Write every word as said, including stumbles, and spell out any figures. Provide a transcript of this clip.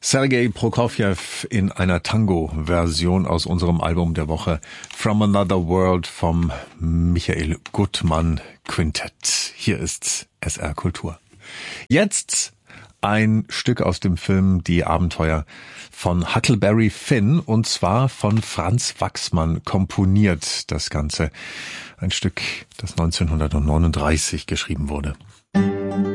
Sergei Prokofjew in einer Tango-Version aus unserem Album der Woche From Another World vom Michael Gutmann Quintett. Hier ist S R Kultur. Jetzt ein Stück aus dem Film Die Abenteuer von Huckleberry Finn, und zwar von Franz Waxman komponiert, das Ganze. Ein Stück, das neunzehnhundertneununddreißig geschrieben wurde.